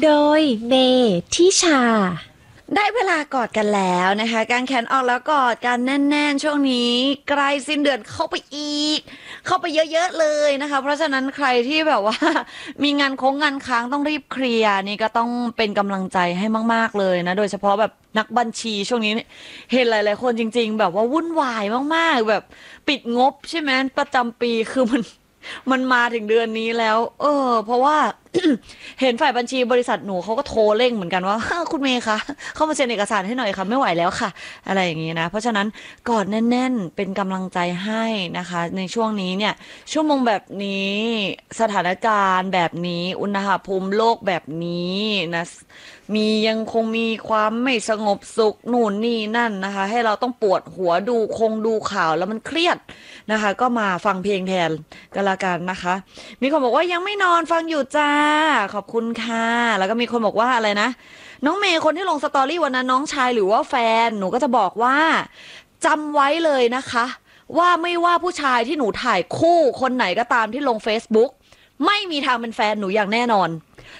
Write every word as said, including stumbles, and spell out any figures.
โดยเมทิชาได้เวลากอดกันแล้วนะคะการแขนออกแล้วกอดกันแน่นๆช่วงนี้ใกล้สิ้นเดือนเข้าไปอีกเข้าไปเยอะๆเลยนะคะเพราะฉะนั้นใครที่แบบว่ามีงานโค้งงานค้างต้องรีบเคลียร์นี่ก็ต้องเป็นกำลังใจให้มากๆเลยนะโดยเฉพาะแบบนักบัญชีช่วงนี้เห็นหลายๆคนจริงๆแบบว่าวุ่นวายมากๆแบบปิดงบใช่ไหมประจำปีคือมันมันมาถึงเดือนนี้แล้วเออเพราะว่า เห็นฝ่ายบัญชีบริษัทหนูเขาก็โทรเร่งเหมือนกันว่าคุณเมย์คะเข้ามาเซ็นเอกสารให้หน่อยค่ะไม่ไหวแล้วค่ะอะไรอย่างนี้นะเพราะฉะนั้นกอดแน่นๆเป็นกำลังใจให้นะคะในช่วงนี้เนี่ยชั่วโมงแบบนี้สถานการณ์แบบนี้อุณหภูมิโลกแบบนี้นะมียังคงมีความไม่สงบสุขนู่นนี่นั่นนะคะให้เราต้องปวดหัวดูคงดูข่าวแล้วมันเครียดนะคะก็มาฟังเพลงแทนก็แล้วกันนะคะ มีคนบอกว่ายังไม่นอนฟังอยู่จ้าขอบคุณค่ะแล้วก็มีคนบอกว่าอะไรนะน้องเมย์คนที่ลงสตอรี่วันนั้นน้องชายหรือว่าแฟนหนูก็จะบอกว่าจำไว้เลยนะคะว่าไม่ว่าผู้ชายที่หนูถ่ายคู่คนไหนก็ตามที่ลง เฟซบุ๊ก ไม่มีทางเป็นแฟนหนูอย่างแน่นอน